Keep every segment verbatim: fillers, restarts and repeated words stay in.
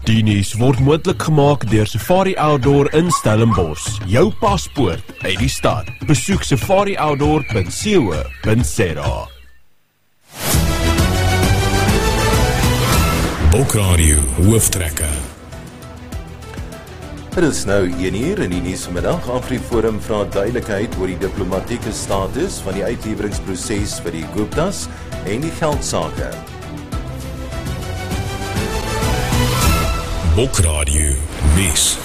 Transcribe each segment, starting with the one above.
Die nuus word moontlik gemaak deur Safari Outdoor in Stellenbosch. Jou paspoort uit die stad. Besoek safari outdoor punt co punt za. Bokradio hooftrekke. Dit is nou een uur in die nuus vanmiddag. AfriForum vra duidelikheid oor die diplomatieke status van die uitleweringsproses vir die Guptas en die geldsake. Bokradio nuus.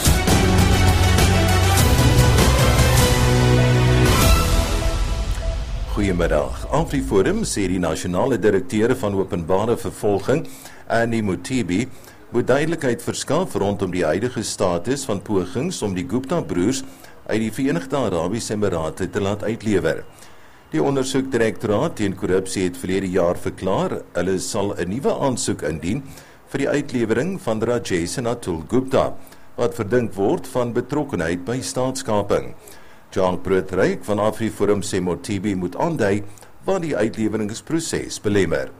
Goeiemiddag. AfriForum sê die nasionale direkteur van openbare vervolging, Annie Mothibi, moet duidelikheid verskaf rondom die huidige status van pogings om die Gupta-broers uit die Verenigde Arabiese Emirate te laat uitlewer. Die ondersoekdirektoraat teen korrupsie het verlede jaar verklaar, hulle sal 'n nuwe aansoek indien vir die uitlewering van Rajesh en Atul Gupta, wat verdink word van betrokkenheid by staatskaping. Jean Proetryk van AfriForum sê Mothibi moet aandui wat die uitleweringsproses belemmer.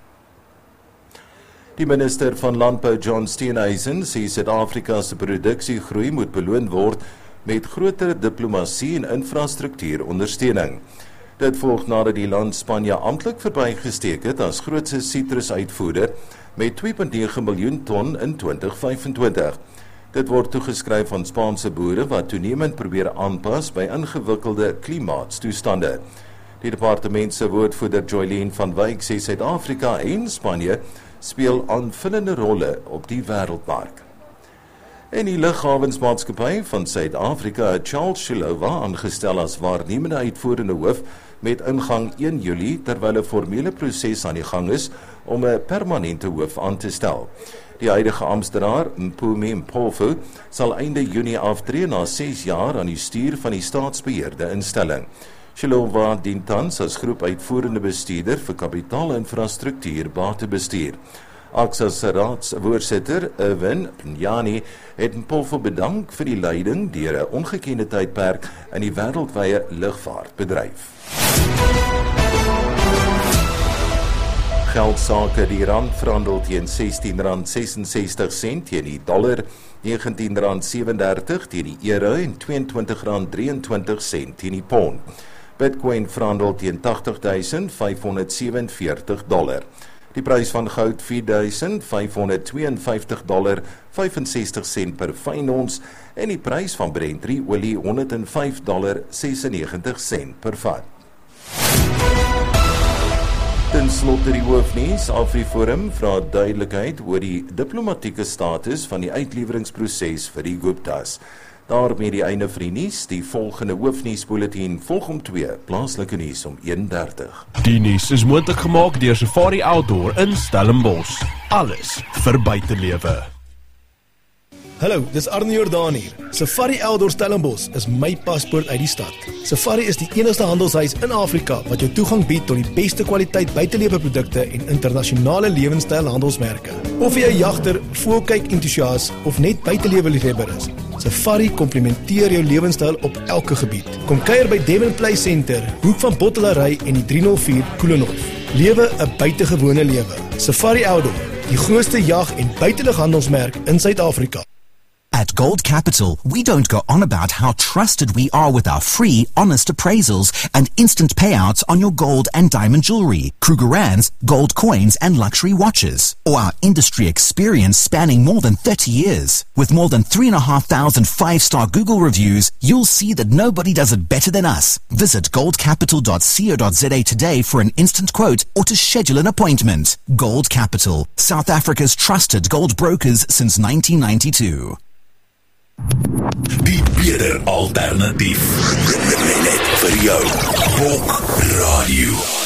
Die minister van Landbou John Steenhuisen sê Suid-Afrika se produksiegroei moet beloon word met groter diplomasie en infrastruktuurondersteuning. Dit volg nadat die land Spanje amptelik verbygesteek het as grootste sitrusuitvoerder met twee komma nege miljoen ton in twintig vyf-en-twintig. Dit word toegeskryf aan Spaanse boere wat toenemend probeer aanpas by ingewikkelde klimaatstoestande. Die departement se woordvoerder Joylene van Wyk sê Suid-Afrika en Spanje speel aanvullende rolle op die wêreldmark. En die Lughavensmaatskappy van Suid-Afrika het Charles Shilova aangestel as waarnemende uitvoerende hoof met ingang een Julie terwyl 'n formele proses aan die gang is om 'n permanente hoof aan te stel. Die huidige amptenaar, Mpumi Mpofu, sal einde Junie aftree na ses jaar aan die stuur van die staatsbeheerde instelling. Shilova dien tans as groepuitvoerende bestuurder vir kapitaalinfrastruktuur batebestuur. Aksa se raadsvoorsitter, Irwin Nyani, het Mpofu bedank vir die leiding deur 'n ongekende tydperk in die wêreldwye lugvaartbedryf. Geldsake, die rand verhandel teen sestien rand sesensestig sent teen die dollar, negentien rand sewendertig teen die euro en tweeëntwintig rand drieëntwintig sent teen die pond. Bitcoin verhandel teen tagtig duisend vyfhonderd sewenveertig dollar. Die prys van goud vier duisend vyfhonderd tweeënvyftig dollar vyfensestig sent per fyn ons en die prys van Brent olie honderd en vyf dollar sesennegentig sent per vat. Ten slotte die hoofnuus, AfriForum vra duidelikheid oor die diplomatieke status van die uitleweringsproses vir die Guptas. Daarmee die einde vir die nuus, die volgende hoofnuusbulletin volg om twee, plaaslike nuus om een dertig. Die nuus is moontlik gemaak deur Safari Outdoor in Stellenbosch. Alles vir buitelewe. Hallo, dis Arne Jordaan hier. Safari Outdoor Stellenbosch is my paspoort uit die stad. Safari is die enigste handelshuis in Afrika wat jou toegang bied tot die beste kwaliteit buiteleweprodukte en internasionale lewenstyl handelsmerke. Of jy 'n jagter, voëlkyk entoesias of net buitelewe-liefhebber is, Safari komplementeer jou lewenstyl op elke gebied. Kom kuier by Devon Play Center, hoek van Bottelary en die drie nul vier Koelenhof. Lewe 'n buitengewone lewe. Safari Outdoor, die grootste jag- en buitelughandelsmerk in Suid-Afrika. At Gold Capital, we don't go on about how trusted we are with our free, honest appraisals and instant payouts on your gold and diamond jewelry, Krugerrands, gold coins and luxury watches, or our industry experience spanning more than thirty years. With more than three and a half thousand five-star Google reviews, you'll see that nobody does it better than us. Visit gold capital dot co dot za today for an instant quote or to schedule an appointment. Gold Capital, South Africa's trusted gold brokers since nineteen ninety-two. Die beter alternatief. Net vir jou. Bokradio.